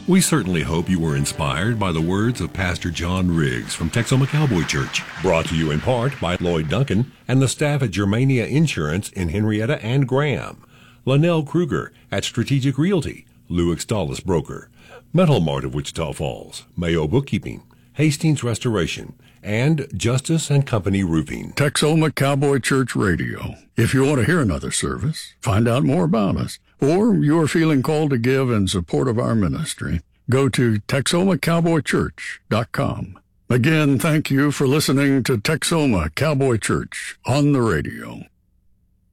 We certainly hope you were inspired by the words of Pastor John Riggs from Texoma Cowboy Church, brought to you in part by Lloyd Duncan and the staff at Germania Insurance in Henrietta and Graham, Linnell Kruger at Strategic Realty, Lou Extalis Broker, Metal Mart of Wichita Falls, Mayo Bookkeeping, Hastings Restoration, and Justice and Company Roofing. Texoma Cowboy Church Radio. If you want to hear another service, find out more about us, or you are feeling called to give in support of our ministry, go to TexomaCowboyChurch.com. Again, thank you for listening to Texoma Cowboy Church on the radio.